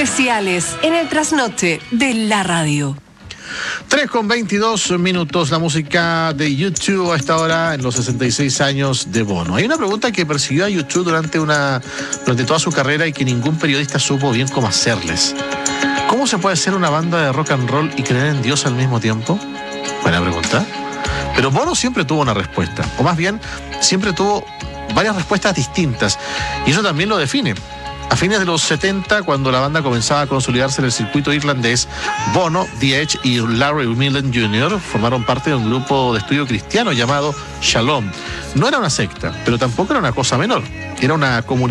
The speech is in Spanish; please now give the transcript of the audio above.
especiales en el trasnoche de la radio. 3:22, la música de U2 a esta hora en los 66 años de Bono. Hay una pregunta que persiguió a U2 durante toda su carrera y que ningún periodista supo bien cómo hacerles. ¿Cómo se puede ser una banda de rock and roll y creer en Dios al mismo tiempo? Buena pregunta. Pero Bono siempre tuvo una respuesta, o más bien, siempre tuvo varias respuestas distintas, y eso también lo define. A fines de los 70, cuando la banda comenzaba a consolidarse en el circuito irlandés, Bono, The Edge y Larry Mullen Jr. formaron parte de un grupo de estudio cristiano llamado Shalom. No era una secta, pero tampoco era una cosa menor. Era una comunidad